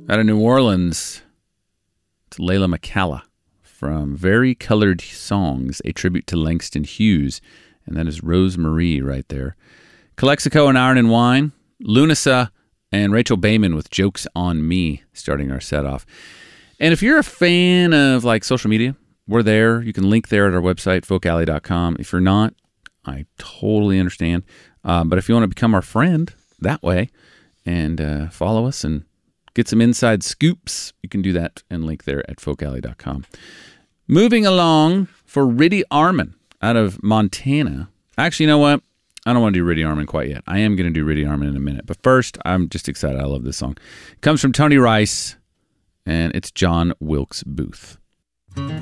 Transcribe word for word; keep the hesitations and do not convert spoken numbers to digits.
Out of New Orleans, it's Layla McCalla from Very Colored Songs, a tribute to Langston Hughes. And that is Rose Marie right there. Calexico and Iron and Wine, Lunasa, and Rachel Bayman with Jokes on Me, starting our set off. And if you're a fan of like social media, we're there. You can link there at our website, folk alley dot com. If you're not, I totally understand. Uh, but if you want to become our friend that way and uh, follow us and get some inside scoops, you can do that and link there at folk alley dot com. Moving along for Riddy Armin out of Montana. Actually, you know what? I don't want to do Riddy Armin quite yet. I am going to do Riddy Armin in a minute. But first, I'm just excited. I love this song. It comes from Tony Rice, and it's John Wilkes Booth.